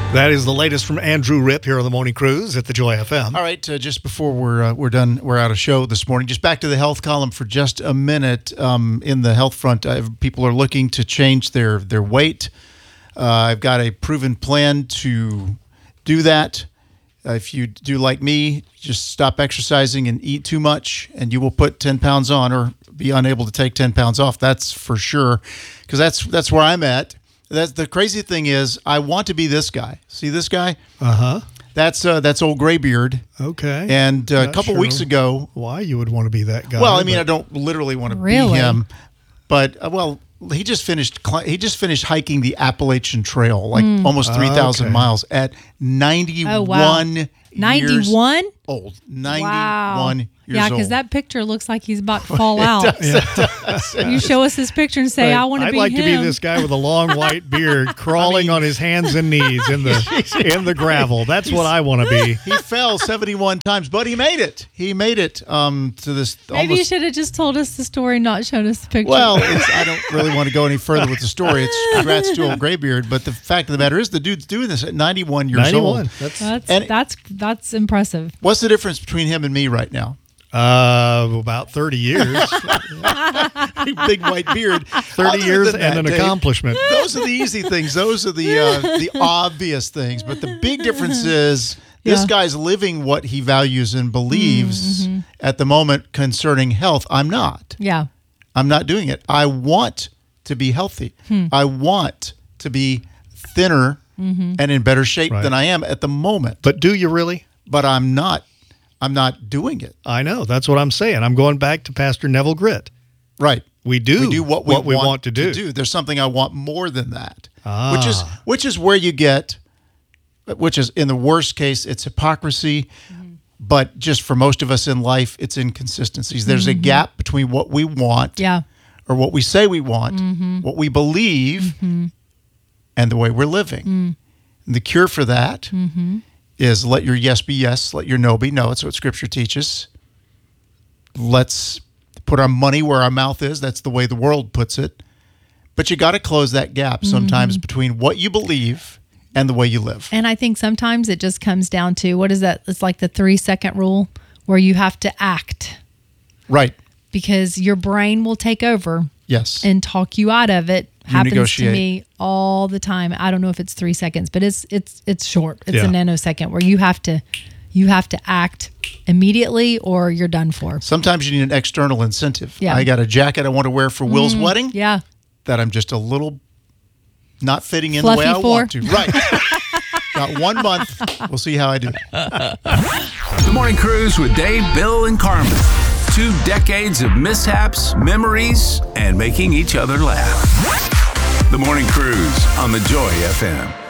That is the latest from Andrew Ripp here on the Morning Cruise at the Joy FM. All right, just before we're done, we're out of show this morning. Just back to the health column for just a minute. In the health front, people are looking to change their weight. I've got a proven plan to do that. If you do like me, just stop exercising and eat too much, and you will put 10 pounds on or be unable to take 10 pounds off. That's for sure, because that's where I'm at. That's the crazy thing is, I want to be this guy. See this guy? That's old Graybeard. Okay. And a couple weeks ago, why you would want to be that guy? Well, I mean, I don't literally want to be him, but he just finished hiking the Appalachian Trail, like almost 3,000 miles at 91 years old. 91 years old. Yeah, because that picture looks like he's about to fall out. You show us this picture and say, I want to be him. I'd like to be this guy with a long white beard crawling on his hands and knees in the gravel. That's what I want to be. He fell 71 times, but he made it. He made it to this. Maybe you should have just told us the story, not shown us the picture. Well, I don't really want to go any further with the story. It's congrats to old Graybeard, but the fact of the matter is, the dude's doing this at 91 years old. That's impressive. What's the difference between him and me right now? About 30 years. Big white beard. 30 years and an accomplishment. Those are the easy things. Those are the obvious things. But the big difference is this guy's living what he values and believes at the moment concerning health. I'm not. Yeah. I'm not doing it. I want to be healthy. I want to be thinner and in better shape than I am at the moment. But do you really? But I'm not doing it. I know. That's what I'm saying. I'm going back to Pastor Neville Gritt. Right. We do what we want to do. There's something I want more than that. Which is where you get, which is in the worst case, it's hypocrisy. But just for most of us in life, it's inconsistencies. There's a gap between what we want or what we say we want, what we believe, and the way we're living. And the cure for that is let your yes be yes, let your no be no. That's what Scripture teaches. Let's put our money where our mouth is. That's the way the world puts it. But you got to close that gap sometimes between what you believe and the way you live. And I think sometimes it just comes down to, what is that? It's like the 3-second rule where you have to act. Right. Because your brain will take over. Yes. And talk you out of it. Happens negotiate. To me all the time. I don't know if it's 3 seconds, but it's short. It's a nanosecond where you have to act immediately or you're done for. Sometimes you need an external incentive. Yeah. I got a jacket I want to wear for Will's wedding. Yeah. That I'm just a little not fitting in Fluffy the way I for. want to. Right. Got 1 month. We'll see how I do. The Morning Cruise with Dave, Bill, and Carmen. 2 decades of mishaps, memories, and making each other laugh. The Morning Cruise on the Joy FM.